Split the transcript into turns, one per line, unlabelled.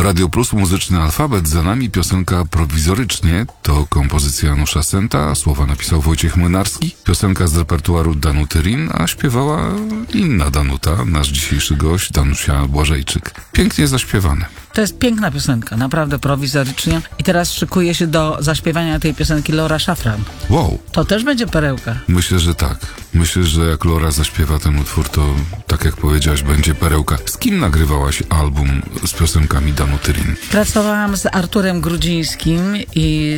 Radio Plus, muzyczny alfabet, za nami piosenka Prowizorycznie. To kompozycja Janusza Senta, słowa napisał Wojciech Młynarski. Piosenka z repertuaru Danuty Rin, a śpiewała inna Danuta, nasz dzisiejszy gość, Danusia Błażejczyk. Pięknie zaśpiewane.
To jest piękna piosenka, naprawdę prowizorycznie. I teraz szykuje się do zaśpiewania tej piosenki Laura Szafran.
Wow.
To też będzie perełka.
Myślę, że tak. Myślę, że jak Laura zaśpiewa ten utwór, to tak jak powiedziałaś, będzie perełka. Z kim nagrywałaś album z piosenkami Danuty Rin?
Pracowałam z Arturem Grudzińskim i